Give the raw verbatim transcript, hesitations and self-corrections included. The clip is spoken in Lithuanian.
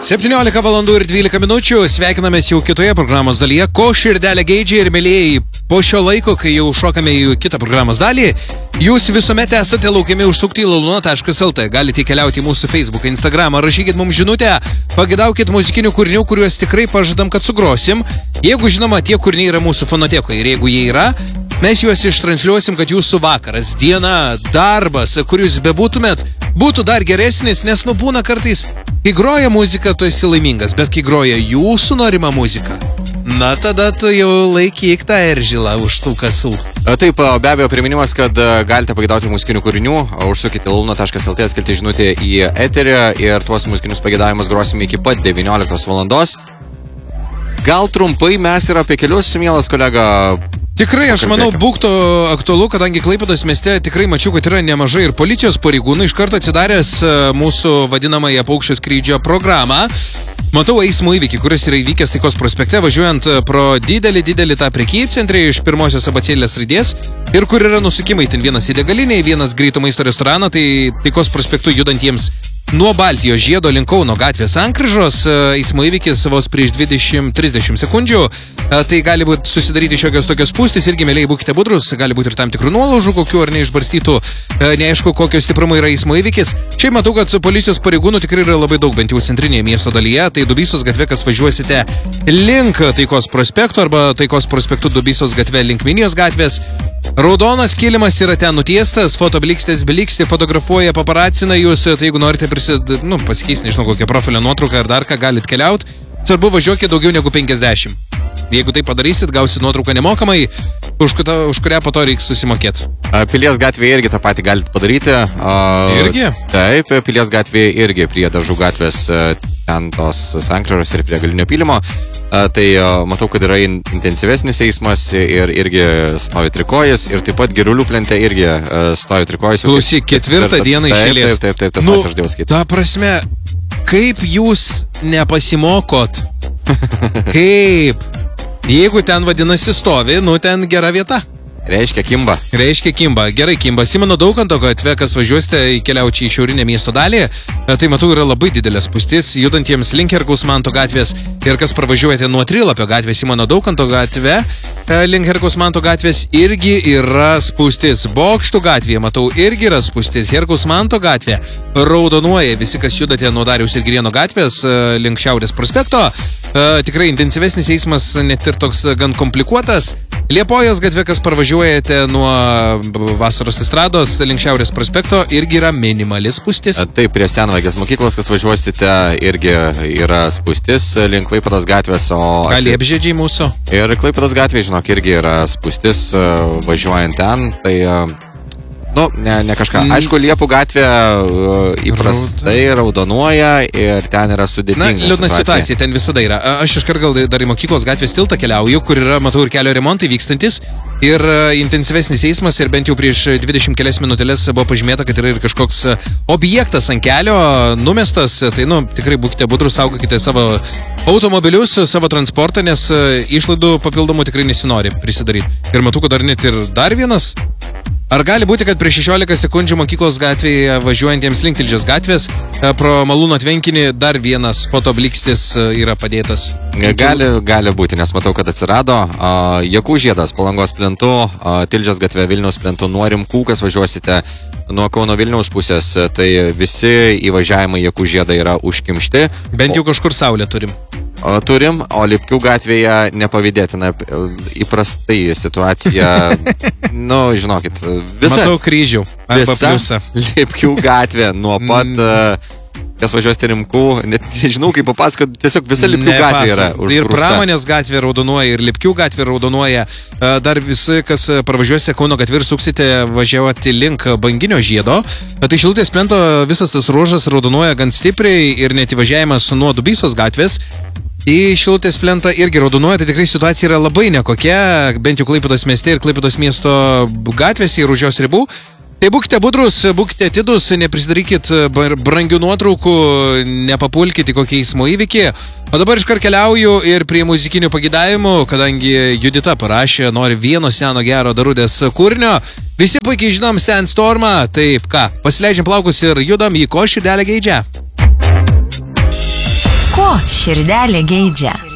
septyniolika valandų ir dvylika minučių, sveikinamės jau kitoje programos dalyje, ko širdelė geidžia ir mėlėjai. Po šio laiko, kai jau šokame į kitą programos dalį, jūs visuomet esate laukiami užsukti į laluna taškas lt. Galite keliauti į mūsų Facebook, Instagramą, rašykit mums žinutę, pagedaukit muzikinių kūrinių, kuriuos tikrai pažadam, kad sugrosim. Jeigu žinoma, tie kūriniai yra mūsų fonotekoje ir jeigu jie yra, mes juos ištransliuosim, kad jūsų vakaras, diena, darbas, kur jūs bebūtumėt, būtų dar geresnis, nes nu būna kartais, kai groja muzika, tu esi laimingas, bet kai groja jūsų norima muzika, na tada tu jau laikyk tą eržilą už tų kasų. Taip, be abejo, priminimas, kad galite pagėdauti muzikinių kūrinių, užsukite laluna taškas lt, skelti žinutę į eterį ir tuos muzikinius pagėdavimus grosime iki pat devynioliktos valandos. Gal trumpai mes ir apie kelius, mielas kolega. Tikrai, aš manau, būkto aktualu, kadangi Klaipėdos mieste tikrai mačiau, kad yra nemažai ir policijos pareigūnų, iš karto atsidaręs mūsų vadinamąją paukščio skrydžio programą. Matau eismo įvykį, kuris yra įvykęs Taikos prospekte, važiuojant pro didelį, didelį tą prekybcentrį iš pirmosios abacėlės raidės ir kur yra nusukimai, ten vienas į degalinę, vienas greito maisto restoraną, tai Taikos prospektu judantiems nuo Baltijos žiedo link Kauno gatvės sankryžos, eismo įvykis vos prieš dvidešimt trisdešimt sekundžių, tai gali būti susidaryti šiokios tokios spūstys, irgi mėliai būkite budrus, gali būti ir tam tikrų nuolaužų, kokių ar neišbarstytų, neaišku, kokio stiprumo yra eismo įvykis. Šiaip matau, kad policijos pareigūnų tikrai yra labai daug, bent jau centrinėje miesto dalyje, tai Dubysos gatve, kas važiuosite link Taikos prospekto arba Taikos prospektu Dubysos gatve link Minijos gatvės. Raudonas kilimas yra ten nutiestas, fotoblikstės beliksti, fotografuoja, paparacina jūs, tai jeigu norite prisid, nu, pasikeisti, nežinau, kokią profilio nuotrauką ar dar ką galit keliaut, svarbu važiuokit daugiau negu penkiasdešimt. Jeigu tai padarysit, gausit nuotrauką nemokamai, už, už kurią po to reiks susimokėti. Pilies gatvėje irgi tą patį galite padaryti. Irgi? Taip, Pilies gatvėje irgi prie Dažų gatvės ten tos sankryžos ir prie Galinio pylimo. Tai matau, kad yra intensyvesnis eismas ir irgi stovi trikojas ir taip pat Girulių plente irgi stovi trikojas. Klausyk, ketvirtą dieną iš eilės. Taip, taip, taip, taip, nu, aš dėjau skaityti. Ta prasme, kaip jūs nepasimokot? Kaip? Jeigu ten vadinasi stovi, nu ten gera vieta. Reiškia kimba. Reiškia kimba. Gerai, kimba. Simono Daukanto gatve, kas važiuosite į keliaučią į šiaurinę miesto dalį, tai matau yra labai didelės spūstis, judantiems link Herkaus Manto gatvės ir kas pravažiuojate nuo Trilapio gatvės Simono Daukanto gatve, link Herkaus Manto gatvės irgi yra spūstis. Bokštų gatvėje, matau, irgi yra spūstis. Herkaus Manto gatvė raudonuoja, visi, kas judate nuo Dariaus ir Girėno gatvės link Šiaurės prospekto. Tikrai intensyvesnis eismas, net ir toks gan komplikuotas. Liepojos gatve, kas pravažiuojate nuo Vasaros estrados link Šiaurės prospekto, irgi yra minimali spūstis. Taip, prie Senvagės mokyklos, kas važiuosite, irgi yra spūstis link Klaipėdos gatvės. O Gal Liepžiedžiai mūsų? Ir Klaipėdos gatvė, žinok, irgi yra spūstis važiuojant ten. Tai, nu, ne, ne kažką. Aišku, Liepų gatvė įprastai raudonuoja ir ten yra sudėtinga situacija. Na, liūdna situacija, ten visada yra. Aš iškart gal dar į mokyklos gatvės tiltą keliauju, kur yra, matau, ir kelio remontai vykstantis. Ir intensyvesnis eismas ir bent jau prieš dvidešimt kelias minutėlės buvo pažymėta, kad yra ir kažkoks objektas ant kelio numestas. Tai, nu, tikrai būkite budrus, saugokite savo automobilius, savo transportą, nes išlaidų papildomų tikrai nesinori prisidaryti. Ir matau, kad dar net ir dar vienas. Ar gali būti, kad prieš šešiolika sekundžių mokyklos gatvėje važiuojantiems link Tilžės gatvės pro Malūno tvenkinį dar vienas fotoblikstis yra padėtas? Gali, gali būti, nes matau, kad atsirado uh, Jakų žiedas Palangos plentu, uh, Tilžės gatvė Vilniaus plentu nuo Rimkų, kas važiuosite nuo Kauno Vilniaus pusės, tai visi įvažiavimai Jakų žiedą yra užkimšti. Bent jau kažkur saulę turim. O, turim, o Lipkių gatvėje nepavydėtina, įprastai situacija, nu, žinokit, visa. Matau kryžių, arba pliusą. Lipkių gatvė nuo pat, mm. kas važiuosite Rimkų, net nežinau kaip papasakot, tiesiog visa Lipkių ne, gatvė yra užgrūsta. Ir Pramonės gatvė raudonuoja, ir Lipkių gatvė raudonuoja. Dar visi, kas pravažiuosite Kauno gatvę ir suksite važiuoti link Banginio žiedo, tai Šilutės plento visas tas ruožas raudonuoja gan stipriai ir net įvažiavimas nuo Dubysos gatvės į Šilutės plentą irgi raudonuoja, tai tikrai situacija yra labai nekokia, bent jau Klaipėdos mieste ir Klaipėdos miesto gatvėse ir už jos ribų. Tai būkite budrus, būkite atidus, neprisidarykit brangių nuotraukų, nepapulkite kokį eismo įvykį. O dabar iškart keliauju ir prie muzikinių pagidavimų, kadangi Judita parašė, nori vieno seno gero Darudės kūrinio. Visi puikiai žinom Sandstormą, taip ką, pasileidžiam plaukus ir judam į ko širdelė geidžia. Ko širdelė geidžia.